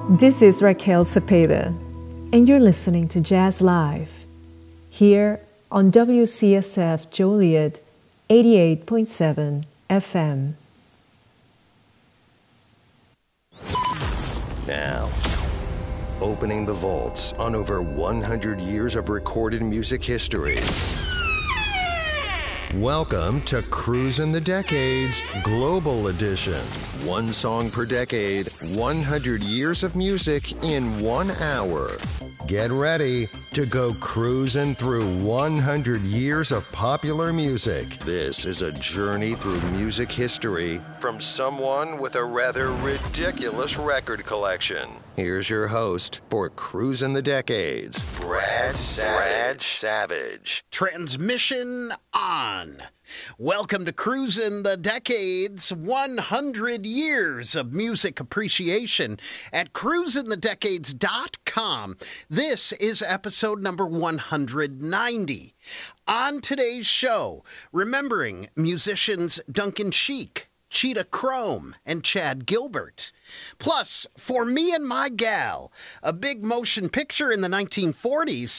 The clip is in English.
This is Raquel Cepeda, and you're listening to Jazz Live, here on WCSF Joliet 88.7 FM. Now, opening the vaults on over 100 years of recorded music history. Welcome to Cruisin' the Decades Global Edition. One song per decade, 100 years of music in 1 hour. Get ready to go cruising through 100 years of popular music. This is a journey through music history from someone with a rather ridiculous record collection. Here's your host for Cruisin' the Decades, Brad Savage. Transmission on. Welcome to Cruisin' the Decades, 100 years of music appreciation at cruisinthedecades.com. This is episode number 190. On today's show, remembering musicians Duncan Sheik, Cheetah Chrome, and Chad Gilbert. Plus, For Me and My Gal, a big motion picture in the 1940s